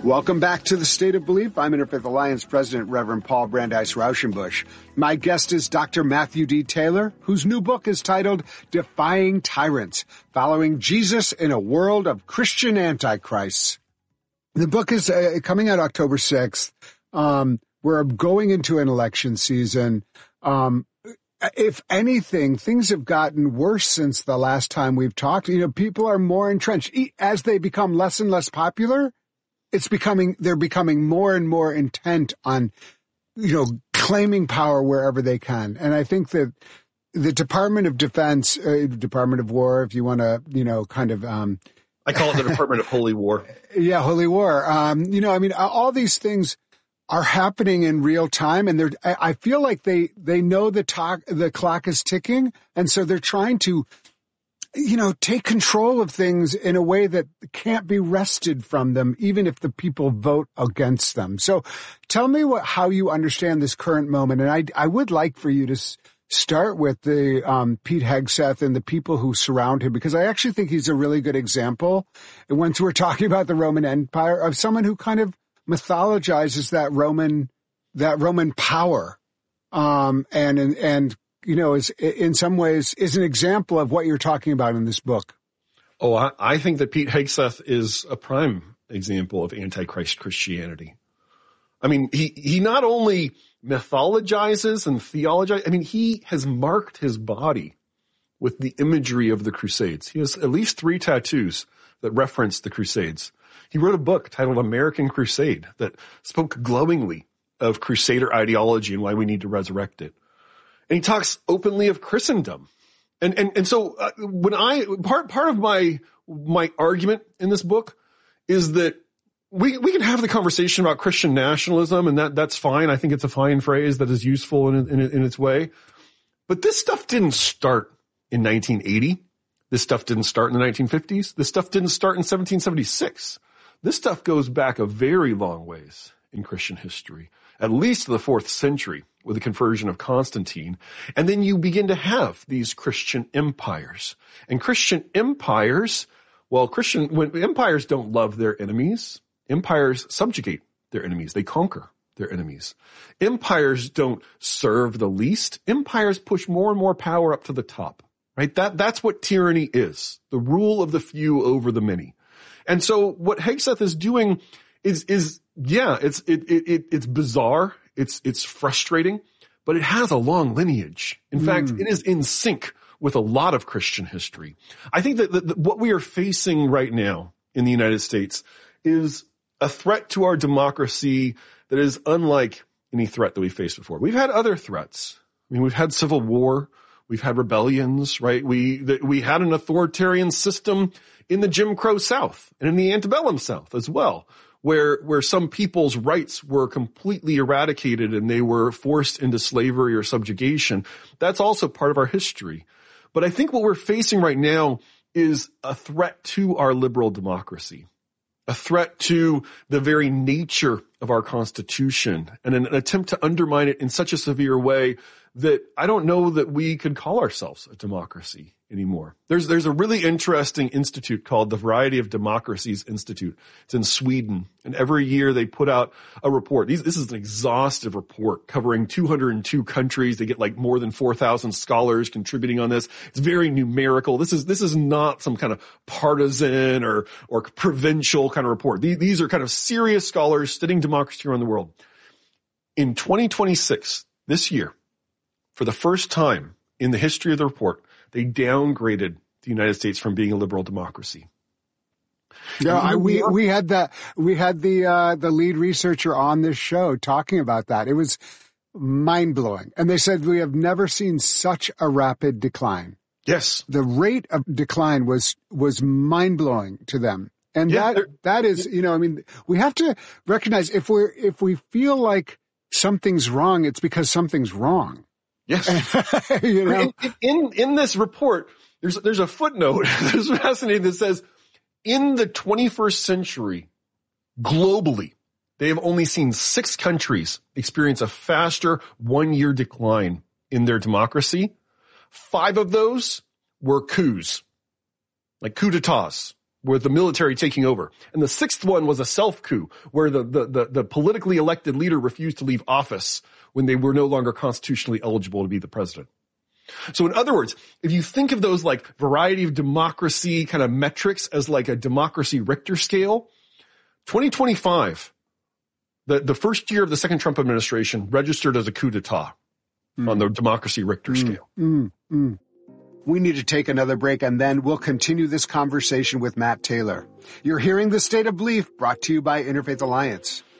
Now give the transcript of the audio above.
Welcome back to the State of Belief. I'm Interfaith Alliance President, Reverend Paul Brandeis Rauschenbusch. My guest is Dr. Matthew D. Taylor, whose new book is titled Defying Tyrants, Following Jesus in a World of Christian Antichrists. The book is coming out October 6th. We're going into an election season. If anything, things have gotten worse since the last time we've talked. You know, people are more entrenched. As they become less and less popular, they're becoming more and more intent on, claiming power wherever they can. And I think that the Department of Defense, Department of War, if you want to, I call it the Department of Holy War. Yeah, Holy War. All these things are happening in real time, and I feel like they know the clock is ticking, and so they're trying to, take control of things in a way that can't be wrested from them, even if the people vote against them. So tell me how you understand this current moment. And I would like for you to start with the Pete Hegseth and the people who surround him, because I actually think he's a really good example. And once we're talking about the Roman Empire, of someone who kind of mythologizes that Roman power, is in some ways is an example of what you're talking about in this book. Oh, I think that Pete Hegseth is a prime example of Antichrist Christianity. I mean, he not only mythologizes and theologizes, he has marked his body with the imagery of the Crusades. He has at least 3 tattoos that reference the Crusades. He wrote a book titled American Crusade that spoke glowingly of Crusader ideology and why we need to resurrect it. And he talks openly of Christendom. And so when part of my argument in this book is that we can have the conversation about Christian nationalism, and that's fine. I think it's a fine phrase that is useful in its way. But this stuff didn't start in 1980. This stuff didn't start in the 1950s. This stuff didn't start in 1776. This stuff goes back a very long ways in Christian history, at least to the 4th century with the conversion of Constantine. And then you begin to have these Christian empires. And Christian empires, when empires don't love their enemies, empires subjugate their enemies. They conquer their enemies. Empires don't serve the least. Empires push more and more power up to the top, right? That's what tyranny is. The rule of the few over the many. And so what Hegseth is doing is it's bizarre. It's frustrating, but it has a long lineage. In fact, it is in sync with a lot of Christian history. I think that what we are facing right now in the United States is a threat to our democracy that is unlike any threat that we faced before. We've had other threats. We've had civil war. We've had rebellions, right? We had an authoritarian system in the Jim Crow South and in the antebellum South as well, where some people's rights were completely eradicated and they were forced into slavery or subjugation. That's also part of our history. But I think what we're facing right now is a threat to our liberal democracy, a threat to the very nature of our Constitution, and an attempt to undermine it in such a severe way that I don't know that we could call ourselves a democracy anymore. There's a really interesting institute called the Variety of Democracies Institute. It's in Sweden, and every year they put out a report. This is an exhaustive report covering 202 countries. They get like more than 4,000 scholars contributing on this. It's very numerical. This is not some kind of partisan or provincial kind of report. These are kind of serious scholars studying democracy around the world. In 2026, this year, for the first time in the history of the report, they downgraded the United States from being a liberal democracy. Yeah, we had the lead researcher on this show talking about that. It was mind-blowing. And they said we have never seen such a rapid decline. Yes. The rate of decline was mind-blowing to them. And that is, we have to recognize if we feel like something's wrong, it's because something's wrong. Yes. In this report, there's a footnote that's fascinating that says, in the 21st century, globally, they have only seen 6 countries experience a faster 1-year decline in their democracy. 5 of those were coups, like coup d'etats. with the military taking over. And the sixth one was a self-coup, where the politically elected leader refused to leave office when they were no longer constitutionally eligible to be the president. So in other words, if you think of those like variety of democracy kind of metrics as like a democracy Richter scale, 2025, the first year of the second Trump administration registered as a coup d'etat on the democracy Richter scale. We need to take another break, and then we'll continue this conversation with Matt Taylor. You're hearing The State of Belief, brought to you by Interfaith Alliance.